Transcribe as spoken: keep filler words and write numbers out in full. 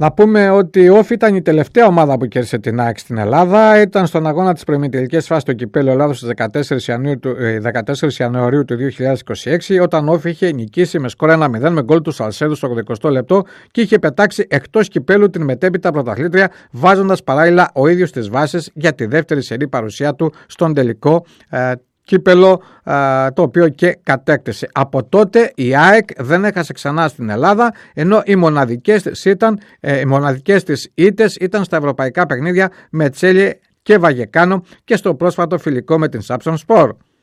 Να πούμε ότι η Όφη ήταν η τελευταία ομάδα που κέρδισε την ΑΕΚ στην Ελλάδα. Ήταν στον αγώνα της προημιτελικής φάσης του Κυπέλλου Ελλάδος στις δεκατέσσερις Ιανουαρίου του δύο χιλιάδες είκοσι έξι, όταν Όφη είχε νικήσει με σκορ ένα μηδέν με γκολ του Σαλσέδου στο ογδοηκοστό λεπτό και είχε πετάξει εκτός κυπέλλου την μετέπειτα πρωταθλήτρια, βάζοντας παράλληλα ο ίδιος τις βάσεις για τη δεύτερη σερί παρουσία του στον τελικό ε, κύπελο, το οποίο και κατέκτησε. Από τότε η ΑΕΚ δεν έχασε ξανά στην Ελλάδα, ενώ οι μοναδικές της, ήταν, οι μοναδικές της ήττες ήταν στα ευρωπαϊκά παιχνίδια με Τσέλιε και Βαγεκάνο και στο πρόσφατο φιλικό με την Σάψον Σπορ.